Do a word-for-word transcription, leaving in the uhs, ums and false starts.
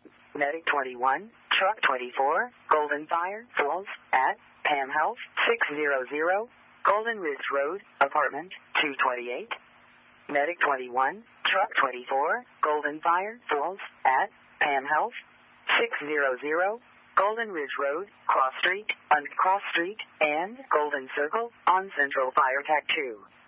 Medic twenty-one, Truck twenty-four, Golden Fire Falls at Pam Health, six hundred, Golden Ridge Road, Apartment two twenty-eight. Medic twenty-one, Truck twenty-four, Golden Fire Falls at Pam Health, six hundred, Golden Ridge Road, Cross Street, on Cross Street, and Golden Circle on Central Fire Tech two.